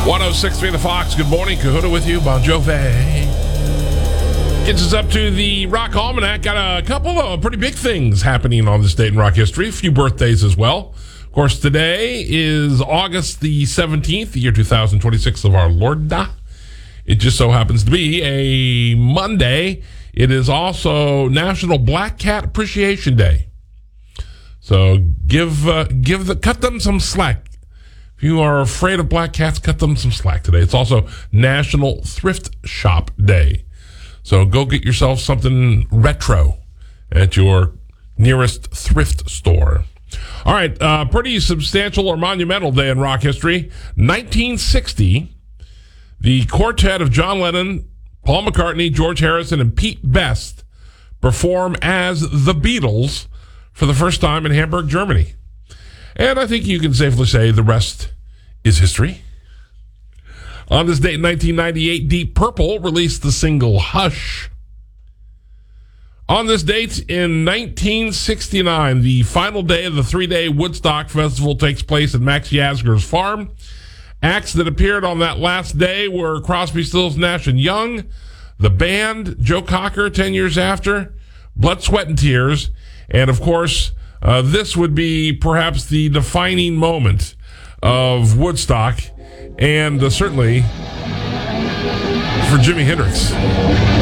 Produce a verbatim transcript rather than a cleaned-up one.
one oh six point three The Fox. Good morning. Kahuna with you. Bon Jovi. Gets us up to the Rock Almanac. Got a couple of pretty big things happening on this date in rock history. A few birthdays as well. Of course, today is August the seventeenth, the year two thousand twenty-six of our Lord. It just so happens to be a Monday. It is also National Black Cat Appreciation Day. So give uh, give the cut them some slack. If you are afraid of black cats, cut them some slack today. It's also National Thrift Shop Day. So go get yourself something retro at your nearest thrift store. All right, uh, pretty substantial or monumental day in rock history. nineteen sixty, the quartet of John Lennon, Paul McCartney, George Harrison, and Pete Best perform as the Beatles for the first time in Hamburg, Germany. And I think you can safely say the rest is history. On this date in nineteen ninety-eight, Deep Purple released the single Hush. On this date in nineteen sixty-nine, the final day of the three-day Woodstock Festival takes place at Max Yasgur's farm. Acts that appeared on that last day were Crosby, Stills, Nash and Young, the band, Joe Cocker, ten years after, Blood, Sweat and Tears, and of course, uh, this would be perhaps the defining moment of Woodstock, and uh, certainly for Jimi Hendrix.